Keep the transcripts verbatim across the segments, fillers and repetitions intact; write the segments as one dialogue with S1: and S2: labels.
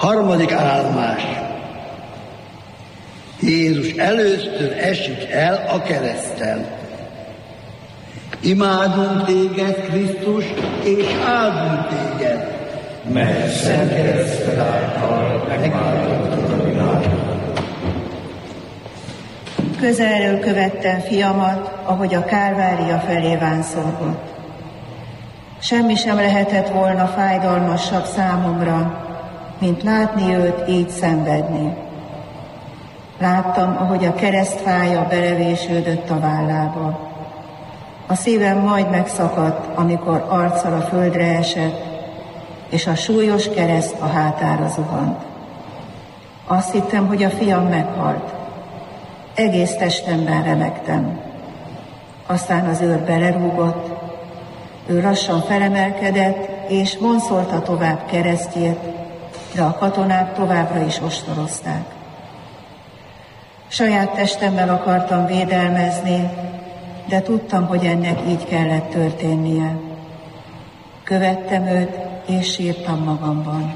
S1: Harmadik áldás. Jézus először esik el a kereszten. Imádunk téged, Krisztus, és áldunk téged.
S2: Mert szent kereszted által megváltottad a világot.
S3: Közelről követtem fiamat, ahogy a Kálvária felé vánszorgott. Semmi sem lehetett volna fájdalmasabb számomra, mint látni őt így szenvedni. Láttam, ahogy a keresztfája belevésődött a vállába. A szívem majd megszakadt, amikor arccal a földre esett, és a súlyos kereszt a hátára zuhant. Azt hittem, hogy a fiam meghalt. Egész testemben remegtem. Aztán az őr belerúgott, ő lassan felemelkedett, és vonszolta tovább keresztjét, de a katonák továbbra is ostorozták. Saját testemmel akartam védelmezni, de tudtam, hogy ennek így kellett történnie. Követtem őt, és sírtam magamban.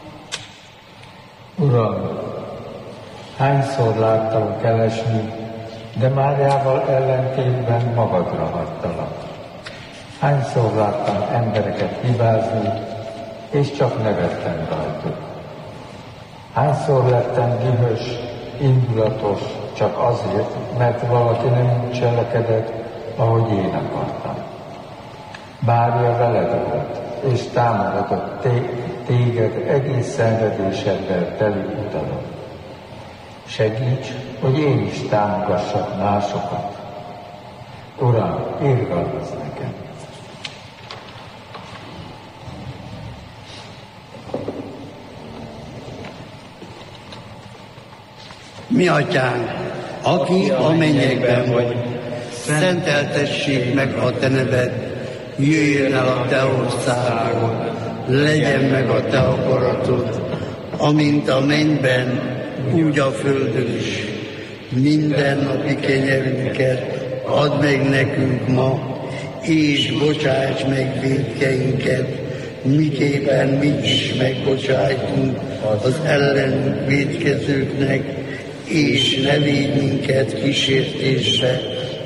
S4: Uram, hányszor láttam keresni, de Máriával ellentétben magadra hagytalak. Hányszor láttam embereket hibázni, és csak nevettem rajtuk. Hányszor lettem dühös, indulatos, csak azért, mert valaki nem úgy cselekedett, ahogy én akartam. Mária veled volt, és támogatott téged egész szenvedéseddel teli utalon. Segíts, hogy én is támogassak másokat. Uram, irgalmazz nekem!
S1: Mi atyánk, aki a mennyekben vagy, szenteltessék meg a te neved, jöjjön el a te országod, legyen meg a te akaratod, amint a mennyben, úgy a földön is. Minden napi kenyerünket add meg nekünk ma, és bocsáss meg vétkeinket, miképpen mi is megbocsájtunk az ellenünk vétkezőknek, és ne védj minket kísértésre,